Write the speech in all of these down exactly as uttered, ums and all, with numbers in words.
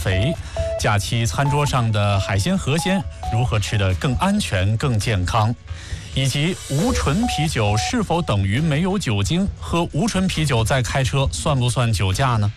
肥，假期餐桌上的海鲜河鲜如何吃得更安全、更健康，以及无醇啤酒是否等于没有酒精？喝无醇啤酒再开车算不算酒驾呢？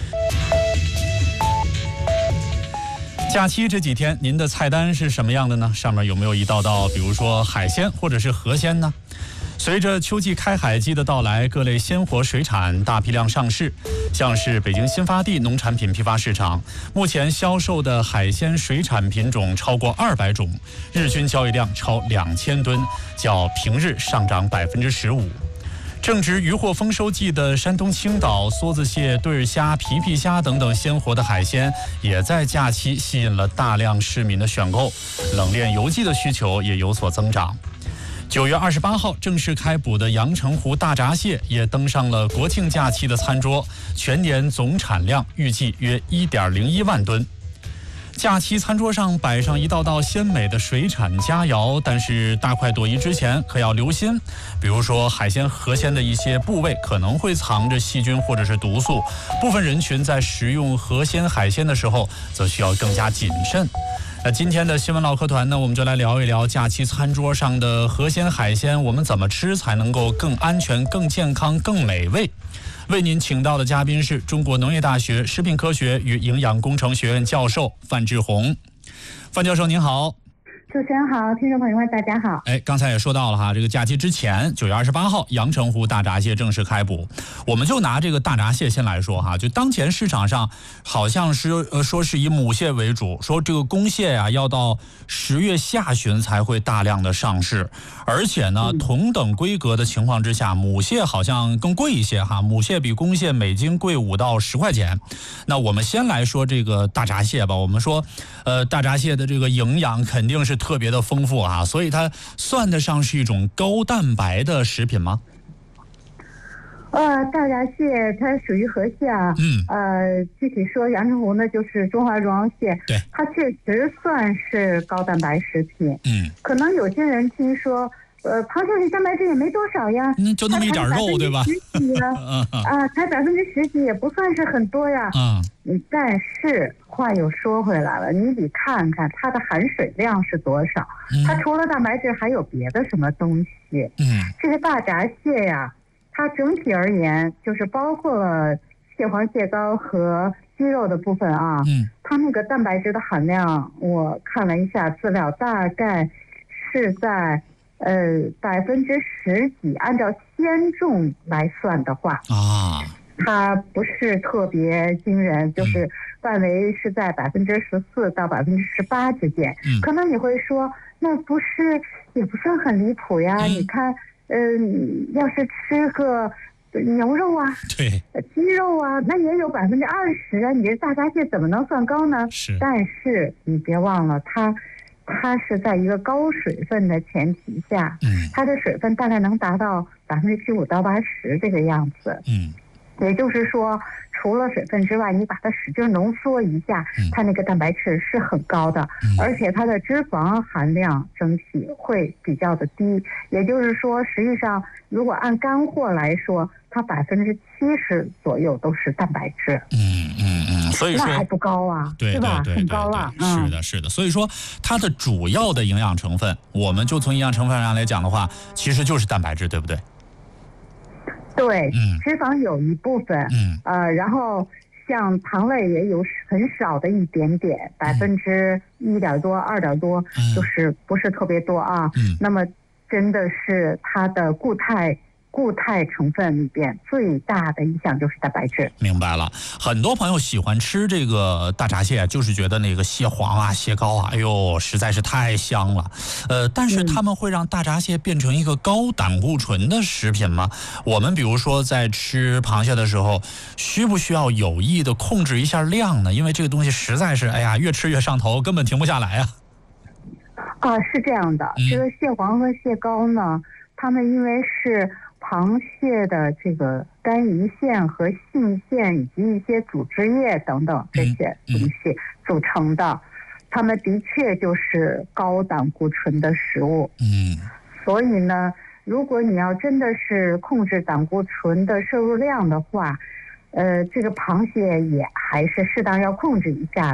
假期这几天您的菜单是什么样的呢？上面有没有一道道比如说海鲜或者是河鲜呢？随着秋季开海季的到来，各类鲜活水产大批量上市，像是北京新发地农产品批发市场，目前销售的海鲜水产品种超过二百种，日均交易量超两千吨，较平日上涨百分之十五。正值渔获丰收季的山东青岛，梭子蟹、对儿虾、皮皮虾等等鲜活的海鲜，也在假期吸引了大量市民的选购，冷链邮寄的需求也有所增长。九月二十八号正式开捕的阳澄湖大闸蟹也登上了国庆假期的餐桌，全年总产量预计约一点零一万吨。假期餐桌上摆上一道道鲜美的水产佳肴，但是大快朵颐之前可要留心，比如说海鲜河鲜的一些部位可能会藏着细菌或者是毒素，部分人群在食用河鲜海鲜的时候则需要更加谨慎。那今天的新闻唠嗑团呢，我们就来聊一聊假期餐桌上的河鲜海鲜，我们怎么吃才能够更安全、更健康、更美味。为您请到的嘉宾是中国农业大学食品科学与营养工程学院教授范志红。范教授您好。 主持人好，听众朋友们大家好。 哎，刚才也说到了哈，这个假期之前，九月二十八号，阳澄湖大闸蟹正式开捕。我们就拿这个大闸蟹先来说哈，就当前市场上好像是呃说是以母蟹为主，说这个公蟹呀、啊、要到十月下旬才会大量的上市，而且呢，同等规格的情况之下，母蟹好像更贵一些哈，母蟹比公蟹每斤贵五到十块钱。那我们先来说这个大闸蟹吧，我们说，呃，大闸蟹的这个营养肯定是特别的丰富啊，所以它算得上是一种高蛋白的食品吗？ 呃，大闸蟹它属于河蟹啊，嗯，呃，具体说阳澄湖呢就是中华绒螯蟹， 对， 它确实算是高蛋白食品， 嗯， 可能有些人听说，呃，螃蟹里蛋白质也没多少呀， 嗯，就那么一点肉，对吧？ 十几呀，啊，才百分之十几，也不算是很多呀， 嗯， 但是话又说回来了，你得看看它的含水量是多少，嗯、它除了蛋白质还有别的什么东西？ 嗯， 这个大闸蟹呀，它整体而言就是包括了蟹黄、蟹膏和鸡肉的部分啊， 嗯， 它那个蛋白质的含量，我看了一下资料，大概是在呃百分之十几，按照鲜重来算的话啊， 它不是特别惊人，就是范围是在百分之十四到百分之十八之间。嗯，可能你会说，那不是也不算很离谱呀？嗯、你看，嗯、呃，要是吃个牛肉啊， 对， 鸡肉啊，那也有百分之二十啊。你这大闸蟹怎么能算高呢？ 是， 但是你别忘了，它它是在一个高水分的前提下，嗯，它的水分大概能达到百分之七五到八十这个样子，嗯。也就是说，除了水分之外，你把它使劲浓缩一下，嗯、它那个蛋白质是很高的，嗯、而且它的脂肪含量整体会比较的低。也就是说，实际上如果按干货来说，它百分之七十左右都是蛋白质。 嗯嗯嗯，所以说那还不高啊， 对是吧？ 对对对很高了。 嗯、是的，是的。所以说，它的主要的营养成分，我们就从营养成分上来讲的话，其实就是蛋白质，对不对？ 对， 嗯， 脂肪有一部分，嗯，呃，然后像糖类也有很少的一点点，百分之一点多、二点多，就是不是特别多啊。嗯，那么真的是它的固态。固态成分里边最大的一项就是蛋白质。 明白了，很多朋友喜欢吃这个大闸蟹，就是觉得那个蟹黄啊、蟹膏啊，哎呦，实在是太香了。呃，但是他们会让大闸蟹变成一个高胆固醇的食品吗？我们比如说在吃螃蟹的时候，需不需要有意的控制一下量呢？因为这个东西实在是，哎呀，越吃越上头，根本停不下来啊。 啊，是这样的，嗯、这个蟹黄和蟹膏呢，它们因为是螃蟹的这个肝胰腺和性腺以及一些组织液等等这些东西组成的，它们的确就是高胆固醇的食物。嗯，所以呢，如果你要真的是控制胆固醇的摄入量的话，呃，这个螃蟹也还是适当要控制一下